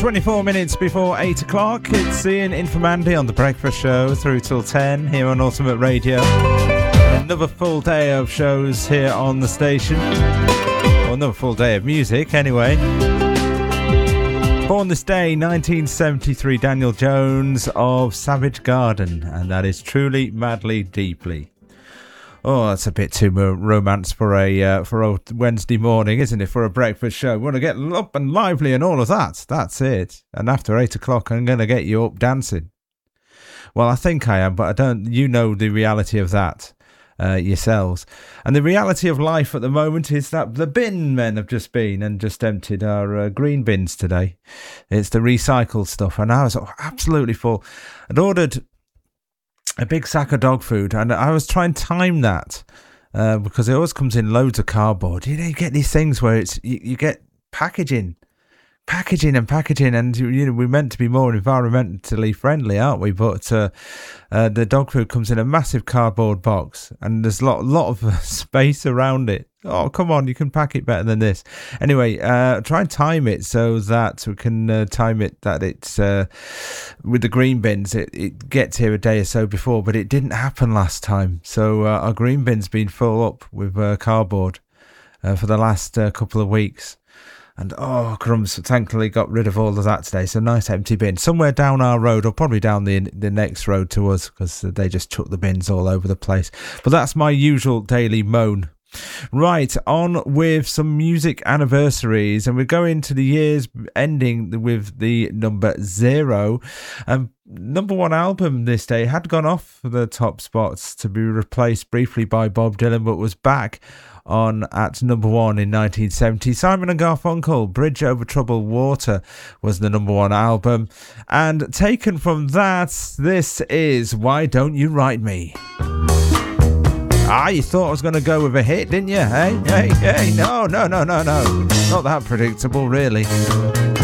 24 minutes before 8 o'clock. It's Ian in from Andy on The Breakfast Show through till 10 here on Ultimate Radio. Another full day of shows here on the station. Well, another full day of music anyway. Born this day, 1973, Daniel Jones of Savage Garden. And that is Truly, Madly, Deeply. Oh, that's a bit too romance for a Wednesday morning, isn't it? For a breakfast show. We want to get up and lively and all of that. That's it. And after 8 o'clock, I'm going to get you up dancing. Well, I think I am, but I don't. You know the reality of that yourselves. And the reality of life at the moment is that the bin men have just been and just emptied our green bins today. It's the recycled stuff, and I was absolutely full. I'd ordered a big sack of dog food, and I was trying to time that because it always comes in loads of cardboard. You know, you get these things where it's you get packaging, and you know, we're meant to be more environmentally friendly, aren't we? But the dog food comes in a massive cardboard box, and there's a lot of space around it. Oh, come on, you can pack it better than this. Anyway, try and time it so that we can time it that it's with the green bins, it gets here a day or so before, but it didn't happen last time. So our green bin's been full up with cardboard for the last couple of weeks. And oh, crumbs, thankfully got rid of all of that today. So nice empty bin. Somewhere down our road, or probably down the next road to us, because they just chuck the bins all over the place. But that's my usual daily moan. Right, on with some music anniversaries, and we're going to the years ending with the number 0. Number 1 album this day had gone off the top spots to be replaced briefly by Bob Dylan, but was back on at number 1 in 1970. Simon and Garfunkel, Bridge Over Troubled Water was the number 1 album. And taken from that, this is Why Don't You Write Me? Ah, you thought I was going to go with a hit, didn't you? Hey, no. Not that predictable, really.